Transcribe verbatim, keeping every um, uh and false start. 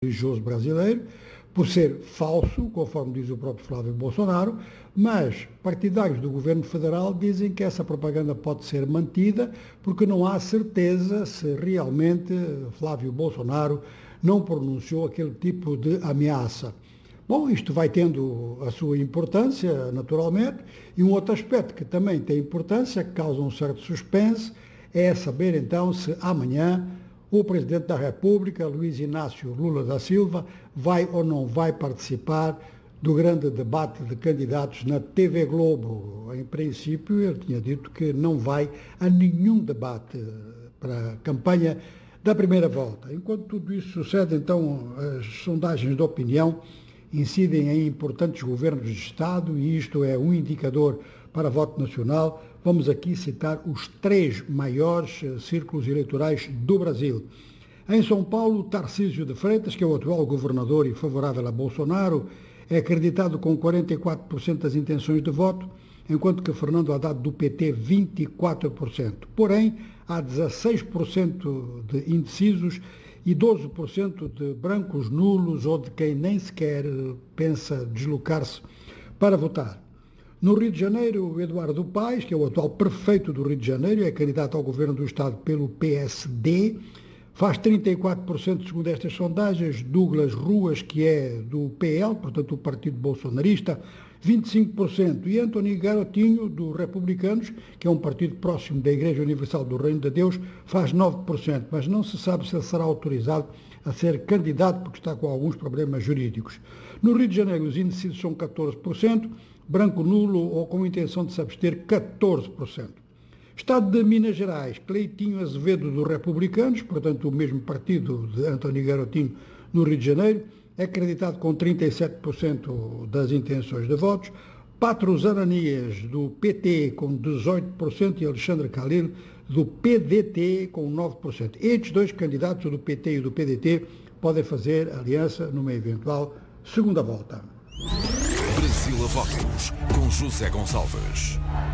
religioso brasileiro, por ser falso, conforme diz o próprio Flávio Bolsonaro, mas partidários do governo federal dizem que essa propaganda pode ser mantida porque não há certeza se realmente Flávio Bolsonaro não pronunciou aquele tipo de ameaça. Bom, isto vai tendo a sua importância, naturalmente, e um outro aspecto que também tem importância, que causa um certo suspense, é saber então se amanhã o Presidente da República, Luiz Inácio Lula da Silva, vai ou não vai participar do grande debate de candidatos na T V Globo. Em princípio, ele tinha dito que não vai a nenhum debate para a campanha da primeira volta. Enquanto tudo isso sucede, então, as sondagens de opinião incidem em importantes governos de Estado e isto é um indicador para voto nacional. Vamos aqui citar os três maiores círculos eleitorais do Brasil. Em São Paulo, Tarcísio de Freitas, que é o atual governador e favorável a Bolsonaro, é acreditado com quarenta e quatro por cento das intenções de voto, enquanto que Fernando Haddad do P T, vinte e quatro por cento. Porém, há dezasseis por cento de indecisos e doze por cento de brancos nulos ou de quem nem sequer pensa deslocar-se para votar. No Rio de Janeiro, Eduardo Paes, que é o atual prefeito do Rio de Janeiro, é candidato ao governo do Estado pelo P S D, faz trinta e quatro por cento segundo estas sondagens. Douglas Ruas, que é do P L, portanto o partido bolsonarista, vinte e cinco por cento. E Antony Garotinho, do Republicanos, que é um partido próximo da Igreja Universal do Reino de Deus, faz nove por cento. Mas não se sabe se ele será autorizado a ser candidato, porque está com alguns problemas jurídicos. No Rio de Janeiro, os indecisos são catorze por cento, branco nulo ou com intenção de se abster, catorze por cento. Estado de Minas Gerais, Cleitinho Azevedo, do Republicanos, portanto o mesmo partido de Antony Garotinho no Rio de Janeiro, é acreditado com trinta e sete por cento das intenções de votos. Patros Ananias, do P T, com dezoito por cento, e Alexandre Calil, do P D T, com nove por cento. Estes dois candidatos, do P T e do P D T, podem fazer aliança numa eventual segunda volta. Brasil a Votos, com José Gonçalves.